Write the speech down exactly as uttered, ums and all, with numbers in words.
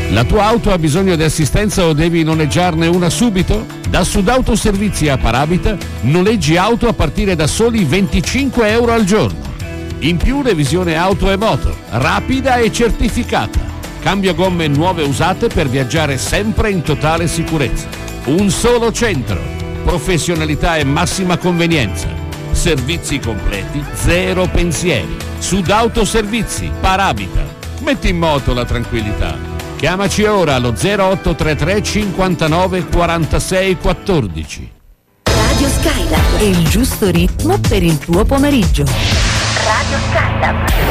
La tua auto ha bisogno di assistenza o devi noleggiarne una subito? Da Sudautoservizi a Parabita noleggi auto a partire da soli venticinque euro al giorno. In più revisione auto e moto, rapida e certificata. Cambio gomme nuove usate per viaggiare sempre in totale sicurezza. Un solo centro, professionalità e massima convenienza. Servizi completi, zero pensieri. Sudautoservizi, Parabita. Metti in moto la tranquillità. Chiamaci ora allo zero otto tre tre cinquantanove quarantasei quattordici. Radio Skylab è il giusto ritmo per il tuo pomeriggio. Radio Skylab.